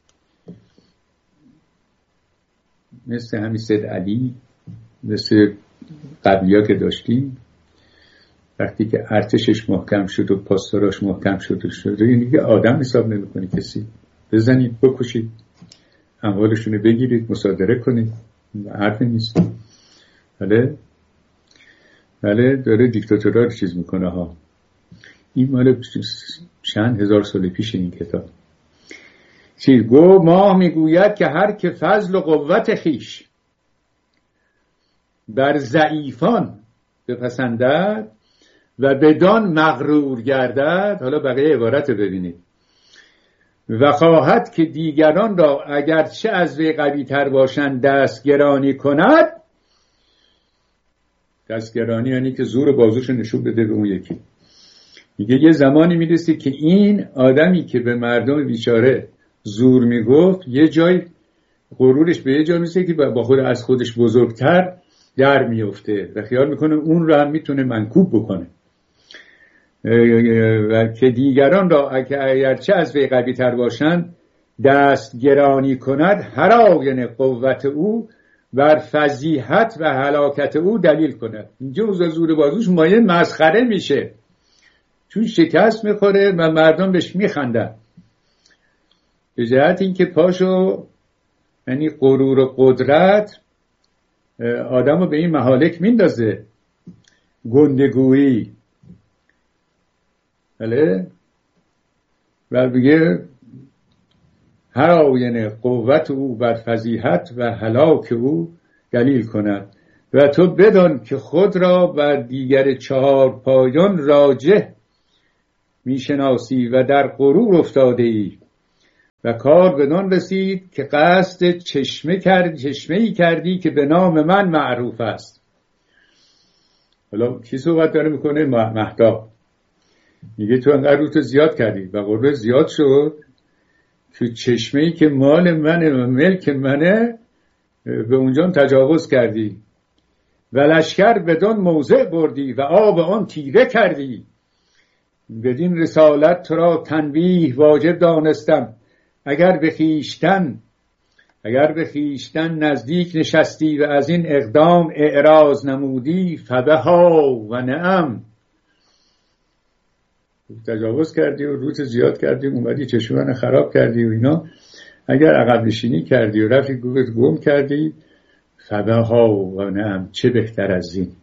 مثل همین سید علی، مثل قبلیا که داشتیم وقتی که ارتشش محکم شد و پاسداراش محکم شد و شد این دیگه آدم حساب نمی‌کنی کسی، بزنید بکشید اموالشون رو بگیرید مصادره کنید، حرفی نیست. بله بله داره دیکتاتورها رو چیز میکنه ها. این مال چند هزار سال پیش این کتاب. چیز گو ماه میگوید که هر که فضل و قوت خیش بر ضعیفان بپسندد و بدان مغرور گردد، حالا بقیه عبارت رو ببینید، و خواهد که دیگران را اگرچه از وی قوی تر باشند دستگرانی کند. دستگرانی یعنی که زور بازوش نشون بده به اون یکی. میگه یه زمانی میرسه که این آدمی که به مردم بیچاره زور میگفت یه جای غرورش به یه جای میرسه که با خود از خودش بزرگتر در میفته و خیال میکنه اون رو هم میتونه منکوب بکنه و که دیگران را اگرچه از وی قوی تر باشند دست گرانی کند، هر آینه قوت او بر فضیحت و هلاکت او دلیل کند. اینجا اوزا زور بازوش مایه مسخره میشه چون شکست میخوره و مردم بهش میخندن، به جهت اینکه پاشو یعنی غرور و قدرت آدم رو به این مهالک میندازه، گندگویی، بله، و بگه هر آینه قوت او بر فضیحت و هلاک او دلیل کند و تو بدان که خود را بر دیگر چهار پایان راجح میشناسی و در غرور افتاده ای و کار بدان رسید که قصد چشمه کردی چشمه‌ای کردی که به نام من معروف است. حالا کی صحبت داره میکنه؟ مهتاب. میگه تو انقدر رو تو زیاد کردی و غرور زیاد شد که چشمه‌ای که مال منه و ملک منه به اونجا تجاوز کردی و لشکر بدان موضع بردی و آب آن تیره کردی. بدین رسالت تو را تنبیه واجب دانستم اگر به خیشتن اگر به خیشتن نزدیک نشستی و از این اقدام اعراض نمودی فبها و نعم. تجاوز کردی و روت زیاد کردی، اومدی چشم من خراب کردی و اینا. اگر عقب نشینی کردی و رفتی گوگت گم کردی فبها و نعم، چه بهتر از این.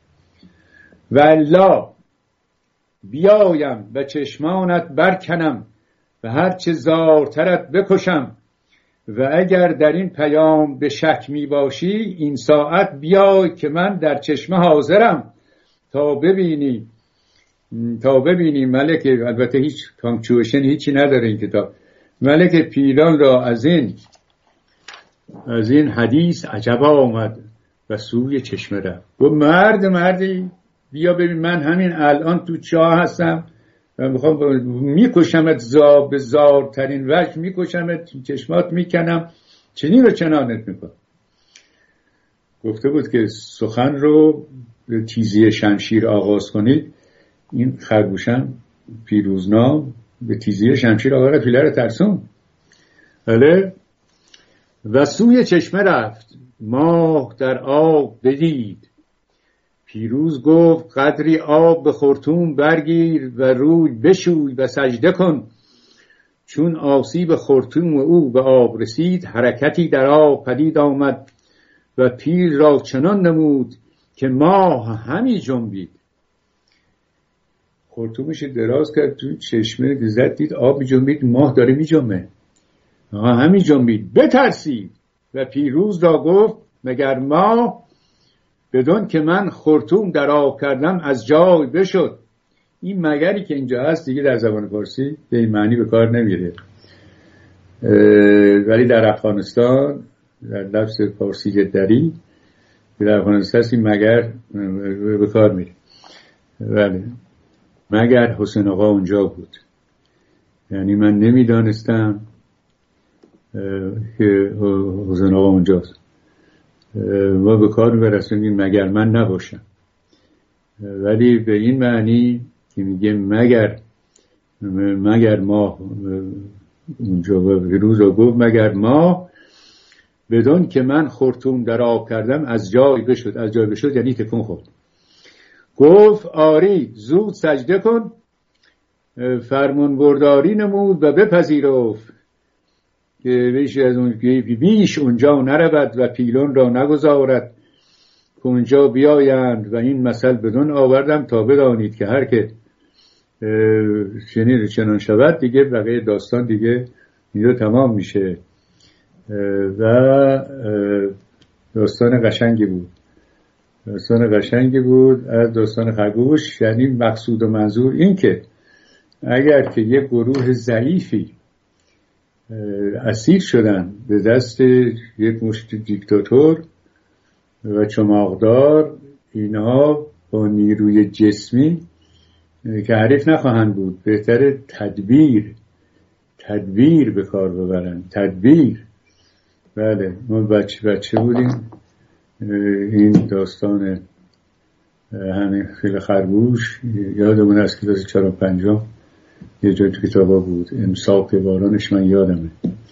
والله بیایم و چشمانت برکنم و هر چه زارترت بکشم و اگر در این پیام به شک می باشی این ساعت بیای که من در چشمه حاضرم تا ببینی تا ببینی ملک، البته هیچ پانکچویشن هیچی نداره این کتاب، ملک پیلان را از این از این حدیث عجبا آمد و سوی چشمه رفت. گفت مرد مردی بیا ببین من همین الان تو چاه هستم و میخوام میکشمت زا به زارترین وجه میکشمت، چشمات میکنم، چنین رو چنانت میکنم. گفته بود که سخن رو به تیزی شمشیر آغاز کنید. این خرگوشم پیروزنام به تیزی شمشیر آغاز پیله رو ترسون. بله. و سوی چشمه رفت، ماه در آب بدید. پیروز گفت قدری آب به خرطوم برگیر و روی بشوی و سجده کن. چون آسیب خرطوم او به آب رسید حرکتی در آب پدید آمد و پیل را چنان نمود که ماه همی جنبید. خرطومش دراز کرد تو چشمه زد، دید آب می جنبید، ماه داره می جنبه، همی جنبید. بترسید و پیروز را گفت مگر ماه بدون که من خرطوم در آب کردم از جای بشد. این مگری که اینجا هست دیگه در زبان فارسی به این معنی به کار نمیره، ولی در افغانستان در لفظ فارسی جدری در افغانستان این مگر به کار میره. ولی مگر حسین آقا اونجا بود، یعنی من نمیدانستم که حسین آقا اونجاست. ما به کار میبرسیم مگر من نباشم، ولی به این معنی که میگه مگر مگر ما اونجا و روز رو گفت مگر ما بدون که من خرطوم در آب کردم از جای بشد. از جای بشد یعنی تکون خورد. گفت آری زود سجده کن. فرمان برداری نمود و بپذیرفت که بیش از اون بیش اونجا نرود و پیلون را نگذارد که اونجا بیایند و این مثل بدون آوردم تا بدانید که هر که چنین چنان شود دیگه بقیه داستان دیگه اینجا تمام میشه. و داستان قشنگی بود داستان قشنگی بود از داستان خرگوش. یعنی مقصود و منظور این که اگر که یک گروه ضعیفی اسیر شدن به دست یک مشت دیکتاتور و چماقدار، اینها با نیروی جسمی که حریف نخواهند بود، بهتر تدبیر تدبیر به کار ببرن. تدبیر. بله ما بچه بچه بودیم این داستان همین فیل خرگوش یادمون از کلاس چهارم پنجم یه جای تو کتابا بود، امساک بارانش من یادمه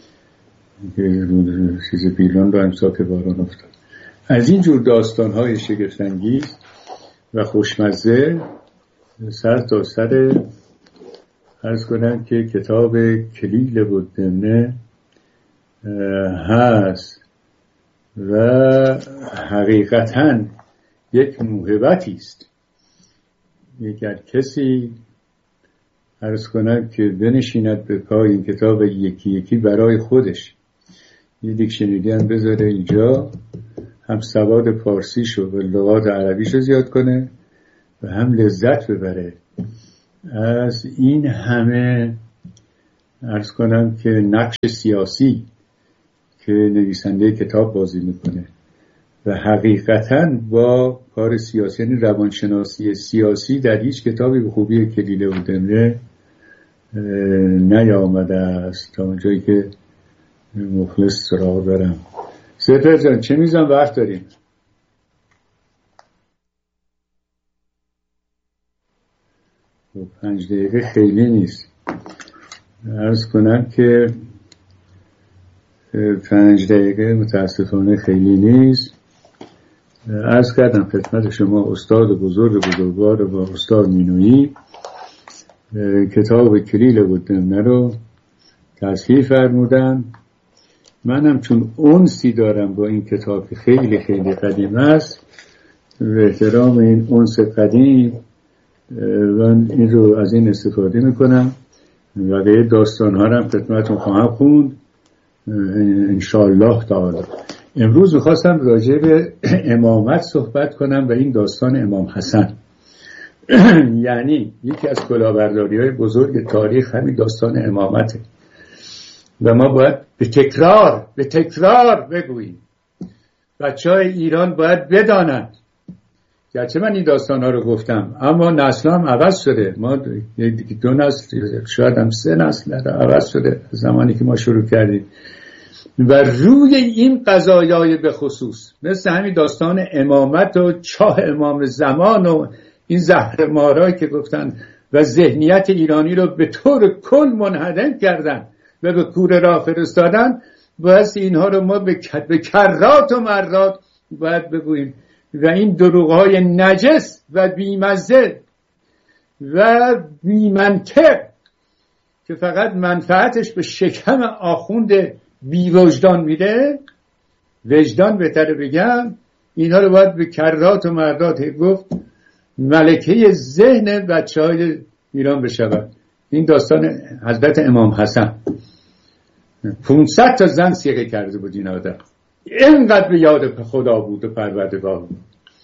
چیز پیلان رو امساک باران افتاد. از این جور داستان‌های شگفت‌انگیز و خوشمزه سر تا سر عرض کنم که کتاب کلیل بودنه هست و حقیقتاً یک موهبتی است. اگر کسی عرض کنم که بنشیند به پای این کتاب یکی یکی برای خودش یه دیکشنری هم بذاره اینجا، هم سواد پارسیشو و لغات عربیشو زیاد کنه و هم لذت ببره از این همه عرض کنم که نقش سیاسی که نویسنده کتاب بازی میکنه و حقیقتاً با کار سیاسی، یعنی روانشناسی سیاسی در هیچ کتابی به خوبی کلیله و دمنه نیامده است تا اونجایی که مخلص سراغ دارم. سپر جان چه میزان وقت داریم؟ پنج دقیقه خیلی نیست. عرض کنم که پنج دقیقه متاسفانه خیلی نیست. عرض کردم خدمت شما استاد بزرگ بزرگوار با استاد مینویی کتاب کلیله و دمنه رو تصحیح فرمودن. منم چون انسی دارم با این کتاب که خیلی خیلی قدیم است به احترام این انس قدیم من این رو از این استفاده میکنم و به داستان ها هم خدمتون خواهم خوند انشاءالله تعالی. امروز میخواستم راجع به امامت صحبت کنم و این داستان امام حسن یعنی یکی از کلاهبرداری های بزرگ تاریخ همین داستان امامته و ما باید به تکرار به تکرار بگوییم. بچه های ایران باید بدانند، گرچه من این داستان ها رو گفتم اما نسل هم عوض شده، ما دو نسل شاید هم سه نسل عوض شده زمانی که ما شروع کردیم و روی این قضایای به خصوص مثل همین داستان امامت و چاه امام زمان و این زهرمارایی که گفتن و ذهنیت ایرانی رو به طور کل منهدم کردن و به کوره راه فرستادن، باید اینها رو ما به کرات و مرات باید بگوییم و این دروغ‌های نجس و بیمزه و بیمنطق که فقط منفعتش به شکم آخوند بیوجدان میده، وجدان بهتره بگم، اینها رو باید به کرات و مردات گفت ملکه ذهن بچه های ایران بشود. این داستان حضرت امام حسن پانصد تا زن سیغه کرده بود این آدم، اینقدر به یاد خدا بود و پروردگار بود.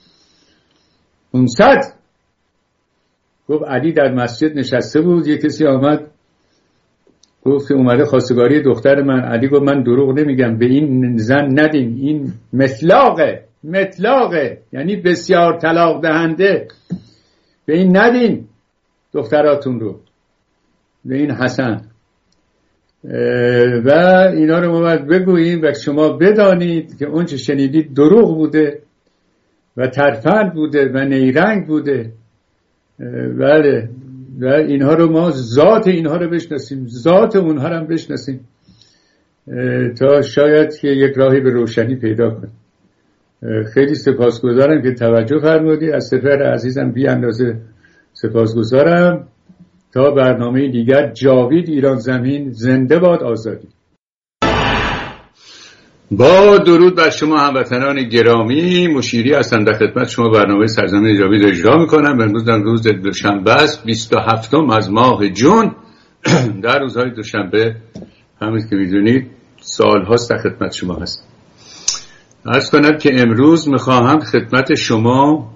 پانصد گفت علی در مسجد نشسته بود، یک کسی آمد گفت که اومده خواستگاری دختر من. علی گفت من دروغ نمیگم، به این زن ندین، این مطلاقه مطلاقه یعنی بسیار طلاق دهنده، به این ندین دختراتون رو، به این حسن. و اینا رو ما باید بگوییم و شما بدانید که اون چه شنیدید دروغ بوده و ترفند بوده و نیرنگ بوده. بله و اینها رو ما ذات اینها رو بشناسیم، ذات اونها رو هم بشناسیم تا شاید که یک راهی به روشنی پیدا کنیم. خیلی سپاسگزارم که توجه فرمودید. از سپر عزیزم بی اندازه سپاسگزارم. تا برنامه دیگر، جاوید ایران زمین، زنده باد آزادی. با درود بر شما هموطنان گرامی، مشیری هستم در خدمت شما برنامه سرزمین جاوید اجرا میکنم. امروز در روز دوشنبه است، بیست و هفتم از ماه جون. در روزهای دوشنبه همین که میدونید سال هاست در خدمت شما هست. عرض کنم که امروز میخواهم خدمت شما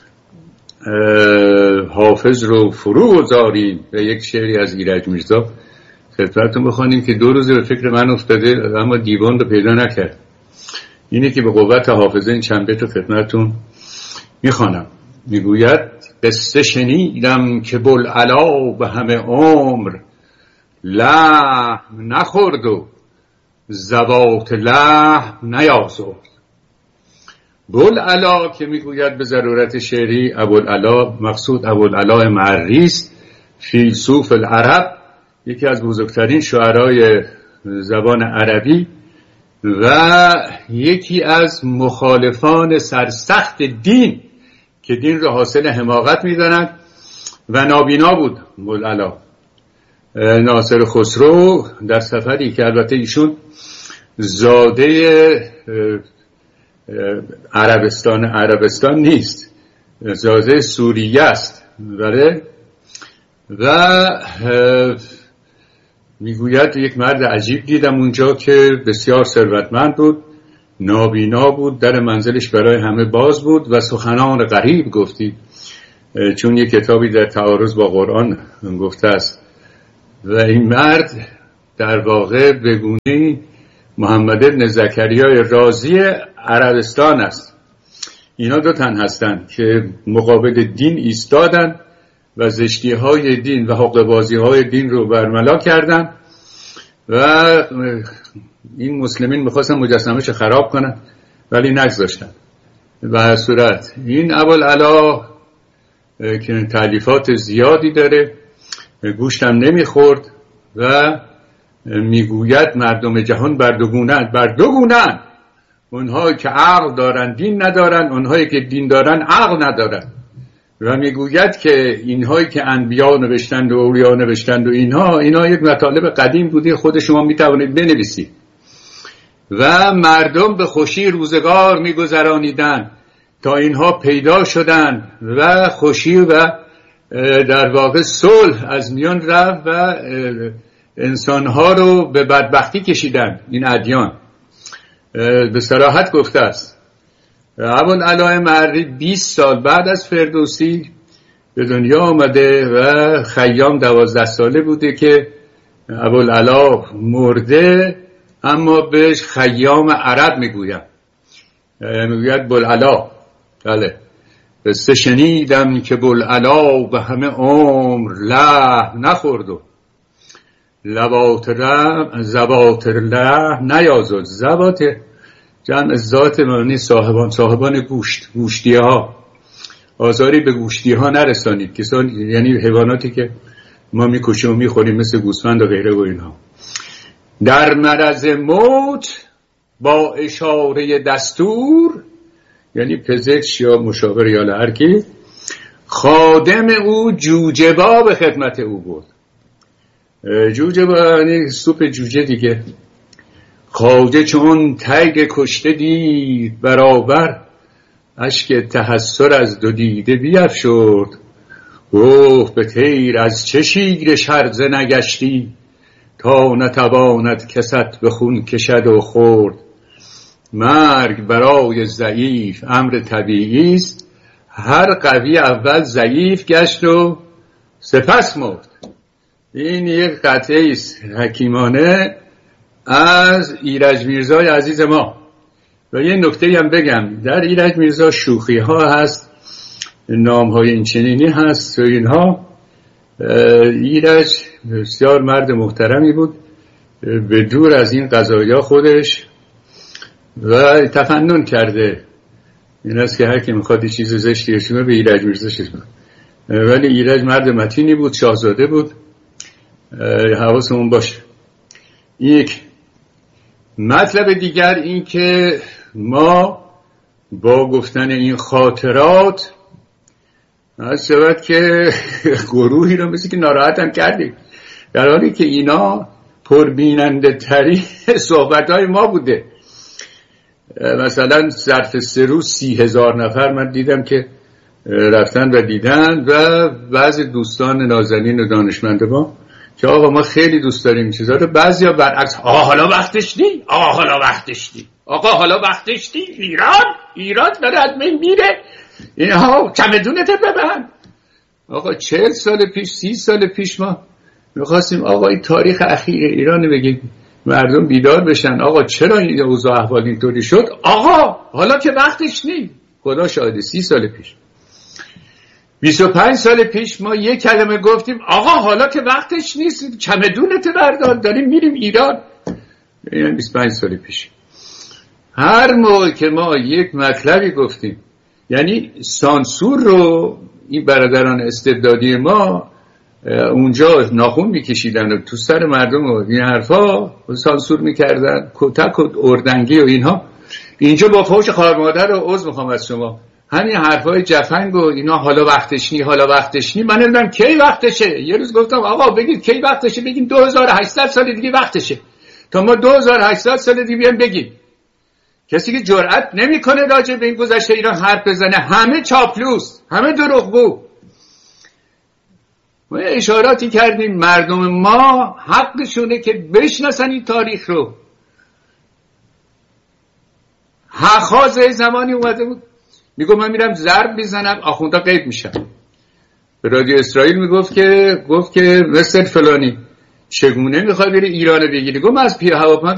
حافظ رو فرو گذاریم و یک شعری از ایرج میرزا خدمتتون بخوانیم که دو روزه به فکر من افتاده اما دیوان رو پیدا نکرد. اینه که به قوت حافظه این چند بیت خدمتتون میخوانم. میگوید قصه شنیدم که بوالعلا به همه عمر لحم نخورد و زوات لحم نیازرد. بوالعلا که میگوید به ضرورت شعری ابوالعلا، مقصود ابوالعلا معری است، فیلسوف العرب، یکی از بزرگترین شاعرای زبان عربی و یکی از مخالفان سرسخت دین که دین را حاصل حماقت می‌دانند و نابینا بود. بوالعلا ناصر خسرو در سفری که البته ایشون زاده عربستان عربستان نیست، زاده سوریه است، بله، و میگوید یک مرد عجیب دیدم اونجا که بسیار ثروتمند بود نابینا بود، در منزلش برای همه باز بود و سخنان غریب گفتی، چون یک کتابی در تعارض با قرآن گفته است. و این مرد در واقع بگونی محمد ابن زکریای رازی عربستان است. اینا دو تن هستند که مقابل دین ایستادن و زشتی های دین و حقه‌بازی های دین رو برملا کردن و این مسلمین میخواستن مجسمه‌اش خراب کنن ولی نگذاشتن. و صورت این ابوالعلا که تالیفات زیادی داره، گوشتم نمیخورد و میگوید مردم جهان بر دو گونه‌اند، بر دو گونه‌اند، اونهایی که عقل دارن دین ندارن، اونهایی که دین دارن عقل ندارن. و میگوید که اینهایی که انبیا نوشتند و اولیا نوشتند و اینها اینها یک مطالب قدیم بوده، خود شما میتوانید بنویسید. و مردم به خوشی روزگار میگذرانیدند تا اینها پیدا شدند و خوشی و در واقع صلح از میان رفت و انسانها رو به بدبختی کشیدند. این ادیان به صراحت گفته است. ابوالعلا مری بیست سال بعد از فردوسی به دنیا آمده و خیام دوازده ساله بوده که ابوالعلا مرده، اما بهش خیام عرب میگویم، میگوید بوالعلا. بله، قصه شنیدم که بوالعلا به همه عمر لحم نخورد و لبات رم زبات لحم نیازد. زبات جمع ذات معنی صاحبان، صاحبان گوشت، گوشتی ها. آزاری به گوشتی ها نرسانید، کسان یعنی حیواناتی که ما میکشیم و میخوریم مثل گوسفند و غیره و اینها. در مرض موت با اشاره دستور، یعنی پزشک یا مشاور یا هر کی، خادم او جوجه‌با به خدمت او بود. جوجه‌با یعنی سوپ جوجه دیگه. خواجه چون تیگ کشته دید برابر، اشک تحسر از دو دیده بیفشرد. گفت به تیر از چه شیر شرزه نگشتی، تا نتواند کست به خون کشد و خورد. مرگ برای ضعیف امر طبیعی است، هر قوی اول ضعیف گشت و سپس مرد. این یک قطعه است حکیمانه از ایرج میرزای عزیز ما. و یه نکته هم بگم، در ایرج میرزا شوخی ها هست، نام های این چنینی هست و اینها. ایرج بسیار مرد محترمی بود، به دور از این قضایا خودش و تفنن کرده. این است که هر کی میخواد یه چیز زشتی بشه به ایرج میرزا چیز کنه. ولی ایرج مرد متینی بود، شاهزاده بود. حواسمون باشه. یک مطلب دیگر این که ما با گفتن این خاطرات از شود که گروهی رو مثل که ناراحت هم کردیم، در حالی که اینا پربیننده ترین صحبت های ما بوده. مثلا ظرف سه روز سی هزار نفر من دیدم که رفتن و دیدن، و بعض دوستان نازنین و دانشمند ما که آقا ما خیلی دوست داریم چیزا رو، بعضیا برعکس آقا حالا وقتش نی، آقا حالا وقتش نی، آقا حالا وقتش نی، ایران ایران داره از من میره، اینها چمدونت ببند. آقا چهل سال پیش سی سال پیش ما میخواستیم آقا این تاریخ اخیر ایران بگیم، مردم بیدار بشن. آقا چرا این اوضاع احوال اینطوری شد؟ آقا حالا که وقتش نی. خدا شاهده سی سال پیش، بیست و پنج سال پیش ما یک کلمه گفتیم آقا حالا که وقتش نیست، چمدونت بردار داریم میریم ایران. یعنی بیست و پنج سال پیش هر موقع که ما یک مطلبی گفتیم، یعنی سانسور رو این برادران استبدادی ما اونجا ناخون میکشیدن و تو سر مردم و این حرفا سانسور میکردن، کتک و اردنگی و اینها. اینجا با فوش خواهر مادر و عضو میخوام از شما، همین حرفای جفنگ و اینا حالا وقتش نی حالا وقتش نی. من نمیدونم کی وقتشه. یه روز گفتم آقا بگید کی وقتشه، بگیم دو هزار و هشتصد سال دیگه وقتشه، تا ما دو هزار و هشتصد سال دیگه بیان بگیم. کسی که جرئت نمیکنه راجع به این گذشته ایران حرف بزنه، همه چاپلوس، همه دروغگو. ما اشاراتی کردیم مردم ما حقشونه که بشناسن این تاریخ رو. حخازه زمانی اومده بود میگو من میرم ضرب میزنم آخوندا غیب میشم. به رادیو اسرائیل میگفت که گفت که مثل فلانی چگونه میخوای بری ایران بگیری؟ گفت من از پی هواپیما